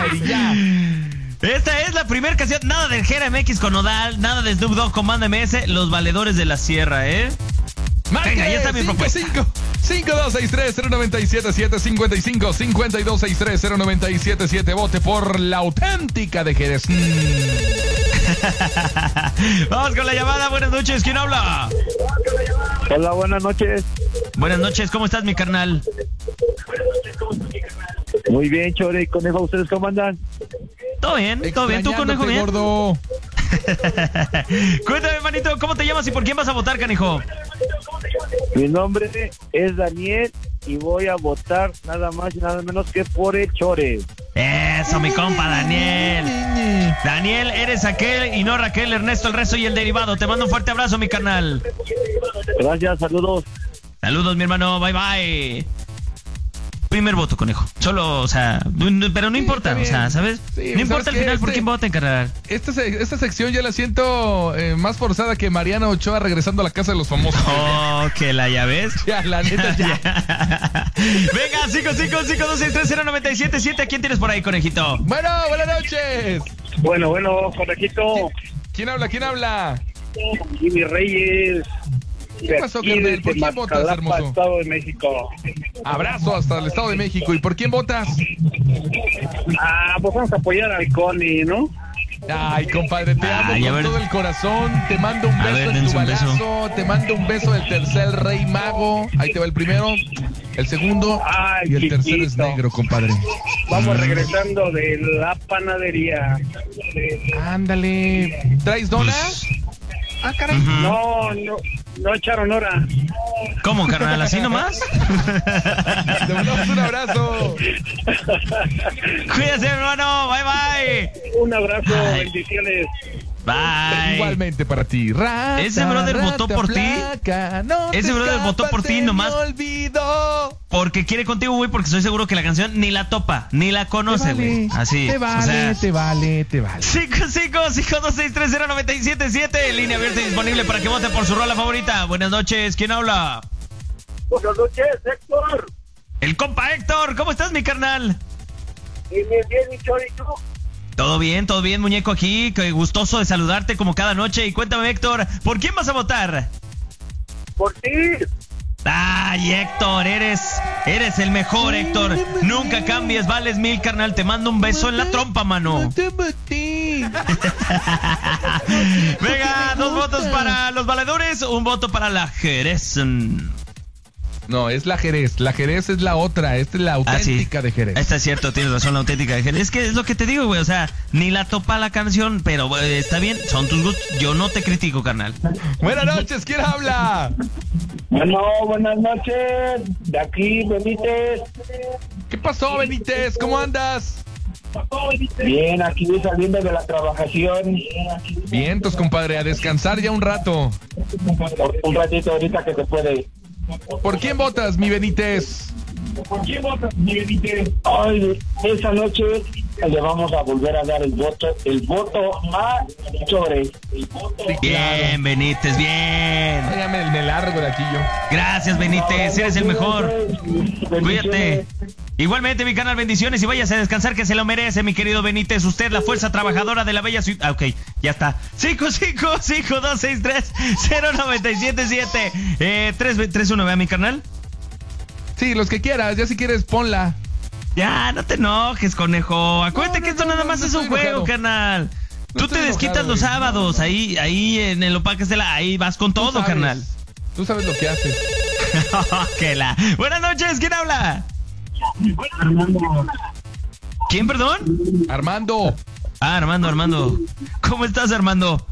Chori, ya. Esta es la primera canción. Nada de Jera MX con Nodal, nada de Snoop Dogg con Banda MS, Los Valedores de la Sierra, ¿eh? Venga, ya está mi propuesta. 5263-0977, 55-5263-0977. Vote por la auténtica de Jerez. Vamos con la llamada. Buenas noches, ¿quién habla? Hola, buenas noches. Buenas noches, ¿cómo estás, mi carnal? Muy bien, Chore y Conejo, ¿ustedes cómo andan? Todo bien, ¿tú, Conejo, bien? Gordo. Cuéntame, manito, ¿cómo te llamas y por quién vas a votar, canijo? Mi nombre es Daniel y voy a votar nada más y nada menos que por el Chore. Eso, mi compa, Daniel. Daniel, eres aquel y no Raquel, Ernesto, el resto y el derivado. Te mando un fuerte abrazo, mi carnal. Gracias, saludos. Saludos, mi hermano, bye bye. Primer voto, Conejo. Solo, o sea, pero no importa, o sea, ¿sabes? Sí, no importa al final por quién voten, carnal. Esta sección ya la siento más forzada que Mariana Ochoa regresando a la casa de los famosos. Oh, que ya ves. Ya, la neta, ya. Venga, 555-263-0977. ¿A quién tienes por ahí, Conejito? Bueno, buenas noches. Bueno, Conejito. ¿Quién habla? Jimmy Reyes. ¿Qué pasó, carnal? ¿Por quién votas, hermoso? Estado de México. Abrazo hasta el Estado de México. ¿Y por quién votas? Pues vamos a apoyar al Connie, ¿no? Ay, compadre, te amo con todo el corazón. Te mando un beso en tu balazo. Te mando un beso del tercer rey mago. Ahí te va el primero, el segundo y el tercero es negro, compadre. Vamos regresando de la panadería. Ándale. ¿Traes donas? Ah, caray. No echaron hora. ¿Cómo, carnal? ¿Así nomás? Te mandamos un abrazo. Cuídate, hermano. Bye, bye. Un abrazo. Ay. Bendiciones. Bye. Igualmente para ti. Ese brother votó por ti. Ese brother votó por ti nomás. Porque quiere contigo, güey, porque estoy seguro que la canción ni la topa, ni la conoce, güey. Así. Te vale. 552630977, línea abierta y disponible para que vote por su rola favorita. Buenas noches, ¿quién habla? Buenas noches, Héctor. El compa Héctor, ¿cómo estás, mi carnal? Bien, mi Chori, ¿y tú? Todo bien, muñeco, aquí. Gustoso de saludarte como cada noche. Y cuéntame, Héctor, ¿por quién vas a votar? Por ti. Ay, Héctor, eres el mejor, Héctor. Nunca cambies, vales 1000, carnal. Te mando un beso en la trompa, mano. Venga, 2 votos para los valedores, 1 voto para la Jerez. No, es la Jerez. La Jerez es la otra. Esta es la auténtica de Jerez. Esta es cierto, tienes razón, la auténtica de Jerez. Es que es lo que te digo, güey. O sea, ni la topa la canción, pero está bien, son tus gustos. Yo no te critico, carnal. Buenas noches, ¿quién habla? Bueno, buenas noches. De aquí, Benítez. ¿Qué pasó, Benítez? ¿Cómo andas? Bien, aquí saliendo de la trabajación. Vientos, compadre, a descansar ya un rato. Un ratito ahorita que se puede. ¿Por quién votas, mi Benítez? Hoy, esa noche, le vamos a volver a dar el voto a Chore. Bien, Benítez, bien. Ya me largo de aquí yo. Gracias, Benítez, eres el mejor. Cuídate. Igualmente, mi canal, bendiciones y váyase a descansar, que se lo merece, mi querido Benítez. Usted, la fuerza trabajadora de la bella ciudad. Ok, ya está. 555-263-0977. 3-1, ¿vea mi canal? Sí, los que quieras, ya si quieres, ponla. Ya, no te enojes, conejo. Acuérdate que esto nada más es un juego, carnal. Tú te desquitas los sábados, ahí en el Opaque Estela, ahí vas con todo, carnal. Tú sabes lo que haces. Buenas noches, ¿quién habla? ¿Quién, perdón? Armando. Armando. ¿Cómo estás, Armando?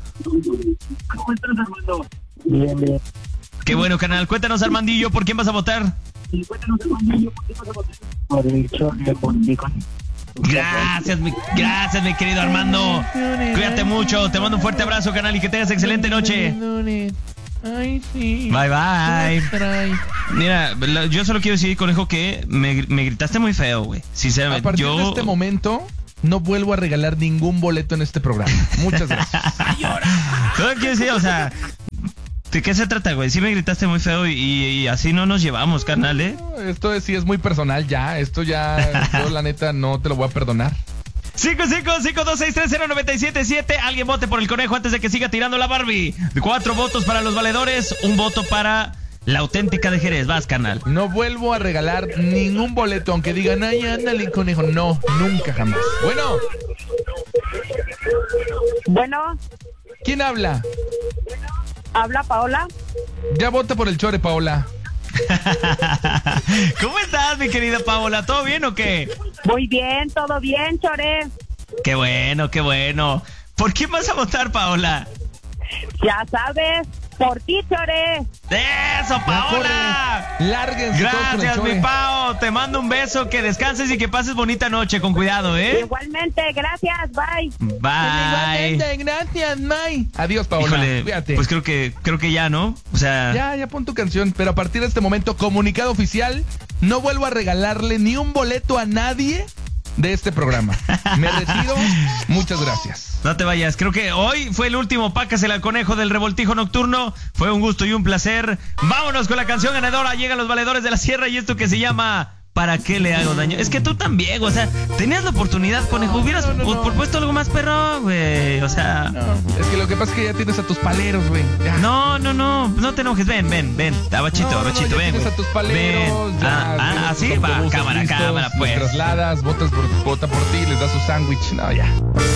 Bien. Qué bueno, canal. Cuéntanos, Armandillo, ¿por quién vas a votar? Por el Chore, por mi Connie. Gracias, mi querido Armando. Cuídate mucho, te mando un fuerte abrazo, canal, y que tengas excelente noche. Ay, sí. Bye. Mira, yo solo quiero decir, conejo, que me gritaste muy feo, güey. Sinceramente, a partir de este momento, no vuelvo a regalar ningún boleto en este programa. Muchas gracias. Solo quiero decir, o sea, ¿de qué se trata, güey? Sí me gritaste muy feo y así no nos llevamos, carnal, ¿eh? Esto sí es muy personal ya. Esto ya, yo la neta no te lo voy a perdonar. 5552630977. Alguien vote por el conejo antes de que siga tirando la Barbie. 4 votos para los valedores, 1 voto para la auténtica de Jerez. Vas, carnal. No vuelvo a regalar ningún boleto, aunque digan, ay, ándale, conejo. No, nunca, jamás. Bueno. ¿Quién habla? Habla Paola. Ya vota por el Chore, Paola. ¿Cómo estás, mi querida Paola? ¿Todo bien o qué? Muy bien, todo bien, Chore. Qué bueno, qué bueno. ¿Por quién vas a votar, Paola? Ya sabes, por ti, Chore. ¡Eso, Paola! Lárguense. Gracias, mi Pao. Te mando un beso, que descanses y que pases bonita noche. Con cuidado, ¿eh? Igualmente, gracias, bye. Bye. Igualmente, gracias, May. Adiós, Paola. Híjole, Cuídate. pues creo que ya, ¿no? O sea... Ya pon tu canción. Pero a partir de este momento, comunicado oficial, no vuelvo a regalarle ni un boleto a nadie de este programa. Me retiro. Muchas gracias. No te vayas, creo que hoy fue el último Pácasela al conejo del revoltijo nocturno. Fue un gusto y un placer. Vámonos con la canción ganadora. Llegan los valedores de la sierra y esto que se llama ¿Para qué le hago daño? Es que tú también, o sea, tenías la oportunidad, conejo. Hubieras propuesto algo más perro, güey. O sea... No, es que lo que pasa es que ya tienes a tus paleros, güey. No te enojes. Ven. Abachito, ven, tienes güey. a tus paleros. Ven. Ya, sí, va, cámara, pues. Los trasladas, vota por ti, les das su sándwich. No, ya.